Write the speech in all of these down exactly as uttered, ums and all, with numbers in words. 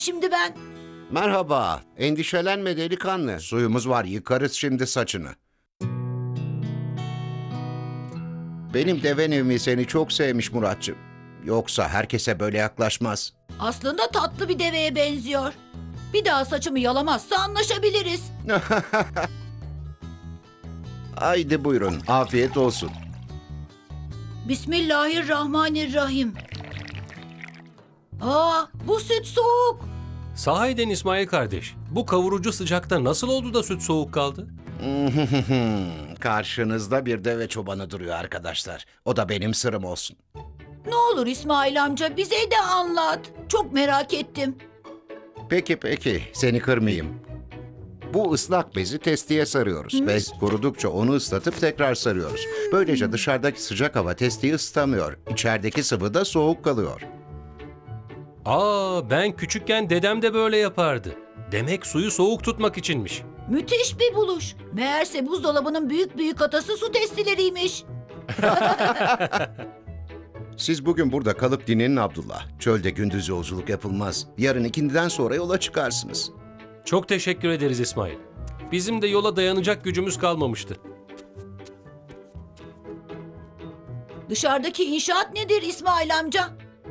Şimdi ben... Merhaba, endişelenme delikanlı. Suyumuz var, yıkarız şimdi saçını. Benim deve Nevmi seni çok sevmiş Muratçım. Yoksa herkese böyle yaklaşmaz. Aslında tatlı bir deveye benziyor. Bir daha saçımı yalamazsa anlaşabiliriz. Haydi buyurun, afiyet olsun. Bismillahirrahmanirrahim. Aa, bu süt soğuk. Sahiden İsmail kardeş, bu kavurucu sıcakta nasıl oldu da süt soğuk kaldı? Karşınızda bir deve çobanı duruyor arkadaşlar. O da benim sırrım olsun. Ne olur İsmail amca bize de anlat. Çok merak ettim. Peki peki, seni kırmayayım. Bu ıslak bezi testiye sarıyoruz. Bez kurudukça onu ıslatıp tekrar sarıyoruz. Böylece dışarıdaki sıcak hava testiyi ısıtamıyor. İçerideki sıvı da soğuk kalıyor. Aa, ben küçükken dedem de böyle yapardı. Demek suyu soğuk tutmak içinmiş. Müthiş bir buluş. Meğerse buzdolabının büyük büyük atası su testileriymiş. Siz bugün burada kalıp dinlenin Abdullah. Çölde gündüz yolculuk yapılmaz. Yarın ikindiden sonra yola çıkarsınız. Çok teşekkür ederiz İsmail. Bizim de yola dayanacak gücümüz kalmamıştı. Dışarıdaki inşaat nedir İsmail amca?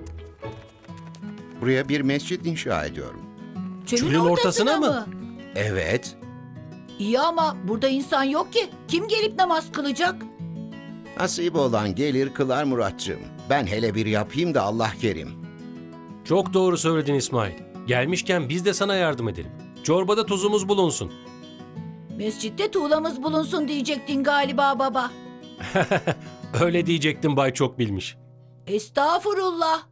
Buraya bir mescit inşa ediyorum. Çölün, Çölün ortasına mı? Evet, İyi ama burada insan yok ki. Kim gelip namaz kılacak? nasip olan gelir kılar Muratcığım. Ben hele bir yapayım da Allah kerim. Çok doğru söyledin İsmail. Gelmişken biz de sana yardım edelim. Çorbada tuzumuz bulunsun. Mescitte tuğlamız bulunsun diyecektin galiba baba. Öyle diyecektim Bay Çok Bilmiş. Estağfurullah.